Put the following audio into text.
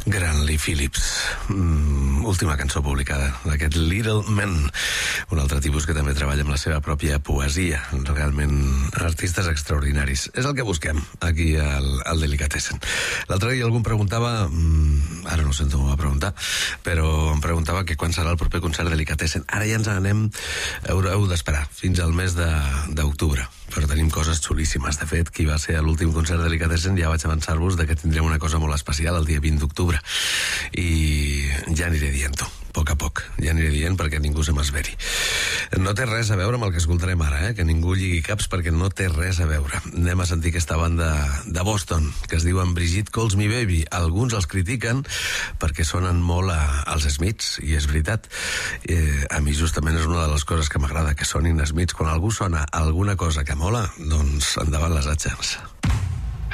Gran Lee Phillips, última cançó publicada d'aquest Little Men, un altre tipus que també treballa amb la seva pròpia poesia, realment artistes extraordinaris. És el que busquem aquí al Delicatessen. L'altre dia algú em preguntava, ara no sé on m'ho va preguntar, però em preguntava que quan serà el proper concert Delicatessen. Ara ja ens anem, heu d'esperar fins al mes d'octubre, però tenim coses xulíssimes. De fet, qui va ser a l'últim concert Delicatessen ja vaig avançar-vos de que tindrem una cosa molt especial el dia 20 d'octubre. I ja aniré dient-ho, a poc, ja aniré dient perquè ningú se m'esveri. No té res a veure amb el que escoltarem ara, que ningú lligui caps perquè no té res a veure. Anem a sentir aquesta banda de Boston que es diuen Brigitte Calls Me Baby. Alguns els critiquen perquè sonen molt als Smiths, i és veritat. A mi justament és una de les coses que m'agrada, que sonin Smiths. Quan algú sona alguna cosa que mola, doncs endavant les atxes.